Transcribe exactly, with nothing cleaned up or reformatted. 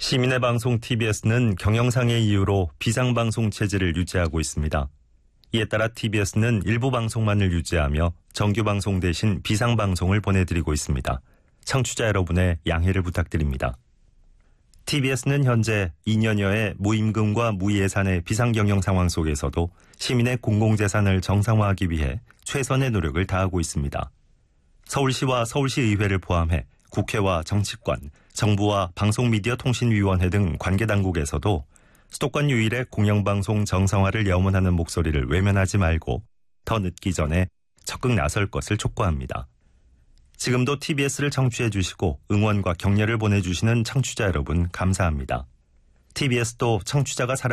시민의 방송 티비에스는 경영상의 이유로 비상방송 체제를 유지하고 있습니다. 이에 따라 티비에스는 일부 방송만을 유지하며 정규방송 대신 비상방송을 보내드리고 있습니다. 청취자 여러분의 양해를 부탁드립니다. 티비에스는 현재 이 년여의 무임금과 무예산의 비상경영 상황 속에서도 시민의 공공재산을 정상화하기 위해 최선의 노력을 다하고 있습니다. 서울시와 서울시의회를 포함해 국회와 정치권, 정부와 방송미디어통신위원회 등 관계당국에서도 수도권 유일의 공영방송 정상화를 염원하는 목소리를 외면하지 말고 더 늦기 전에 적극 나설 것을 촉구합니다. 지금도 티비에스를 청취해 주시고 응원과 격려를 보내주시는 청취자 여러분 감사합니다. 티비에스도 청취자가 사랑